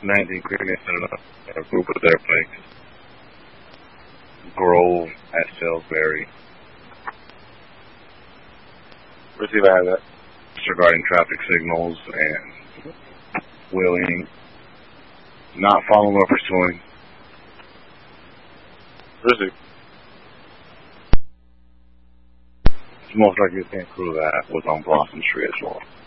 2019 Premium in a group of airplanes. Grove at Salisbury. Receive I have that. Regarding traffic signals and wheeling, not following or pursuing. Receive. It's most likely the same crew that was on Blossom Street as well.